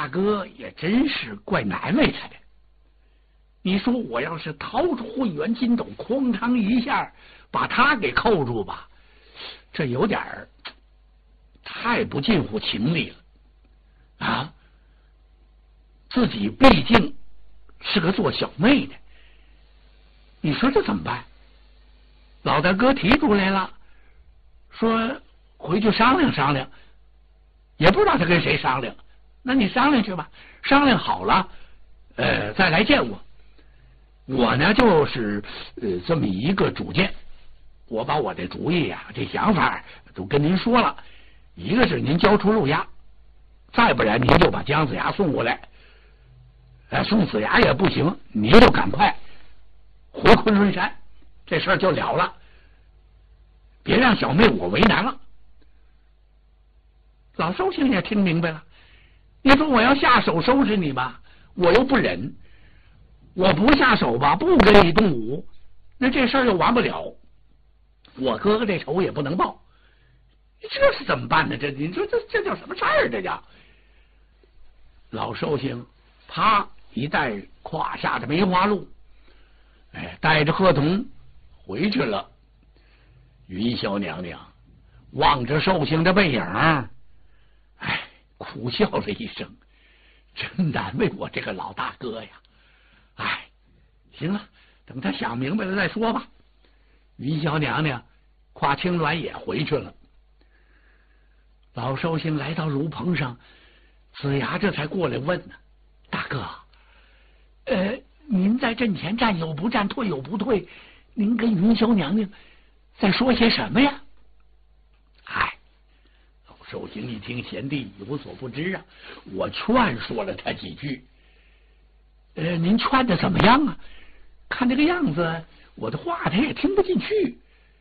哥也真是怪难为他的。你说我要是掏出会员金斗，哐当一下把他给扣住吧，这有点太不近乎情理了啊！自己毕竟是个做小妹的，你说这怎么办？老大哥提出来了，说回去商量商量，也不知道他跟谁商量。那你商量去吧，商量好了，再来见我。我呢就是这么一个主见，我把我这主意啊，这想法都跟您说了。一个是您交出路押，再不然您就把姜子牙送过来。送子牙也不行，您就赶快回昆仑山，这事儿就了了，别让小妹我为难了。老寿星也听明白了，你说我要下手收拾你吧，我又不忍。我不下手吧，不跟你动武，那这事儿又完不了。我哥哥这仇也不能报，这是怎么办呢？你说这叫什么事儿？这叫老寿星啪一带胯下的梅花鹿，带着贺童回去了。云霄娘娘望着寿星的背影，苦笑了一声，真难为我这个老大哥呀。行了，等他想明白了再说吧。云霄娘娘跨青鸾也回去了。老寿星来到炉棚上，子牙这才过来问呢：“大哥，您在阵前战有不战，退有不退？您跟云霄娘娘在说些什么呀？”老寿星一听贤弟有所不知啊，我劝说了他几句。您劝的怎么样啊？看这个样子，我的话他也听不进去。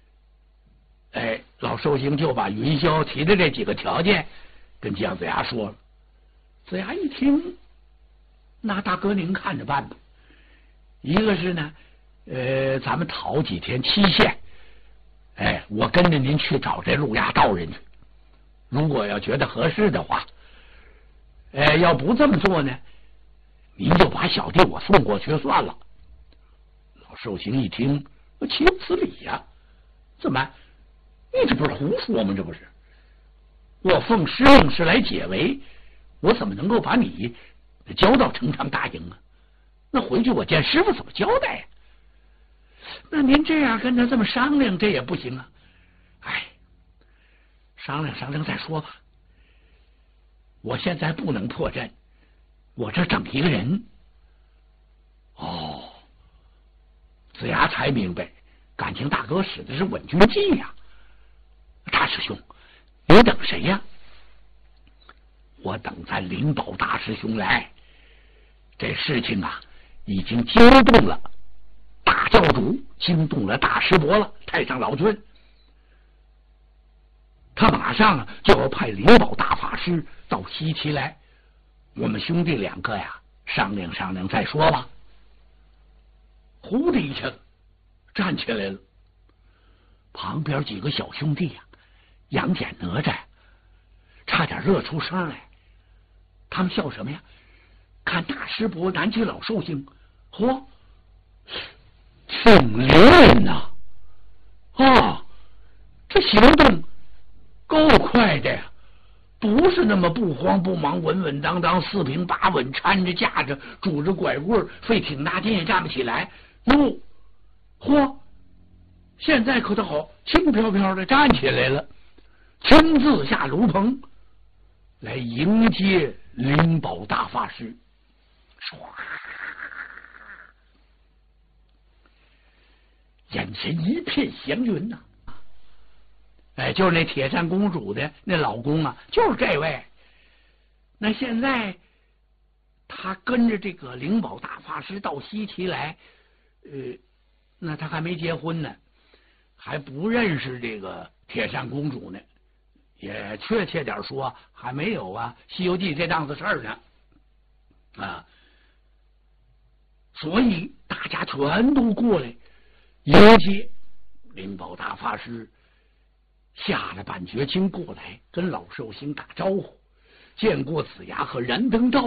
老寿星就把云霄提的这几个条件跟姜子牙说了。子牙一听，那大哥您看着办吧。一个是呢，咱们讨几天期限，我跟着您去找这路亚道人去。如果要觉得合适的话，要不这么做呢，您就把小弟我送过去算了。老寿星一听，岂有此理呀！怎么，你这不是胡说吗？这不是，我奉师命是来解围，我怎么能够把你交到成昌大营啊？那回去我见师傅怎么交代呀？那您这样跟他这么商量，这也不行啊。商量商量再说吧。我现在不能破阵，我这整一个人。子牙才明白，感情大哥使的是稳军计呀。大师兄，你等谁呀？我等咱灵宝大师兄来。这事情啊，已经惊动了大教主，惊动了大师伯了，太上老君。他马上就要派灵宝大法师到西岐来，我们兄弟两个呀，商量商量再说吧。呼的一声站起来了，旁边几个小兄弟呀，杨戬、哪吒差点乐出声来。他们笑什么呀？看大师伯拿起老寿星，挺灵人呐！这行动够快的呀，不是那么不慌不忙，稳稳当当，四平八稳，搀着架着，拄着拐棍，费挺大劲也站不起来。现在可倒好，轻飘飘的站起来了，亲自下炉棚来迎接灵宝大法师。眼前一片祥云呐！就是那铁扇公主的那老公啊，就是这位。那现在他跟着这个灵宝大法师到西岐来，那他还没结婚呢，还不认识这个铁扇公主呢，也确切点说，还没有《西游记》这档子事儿呢。所以大家全都过来迎接灵宝大法师。下了半绝经过来，跟老寿星打招呼，见过子牙和燃灯照。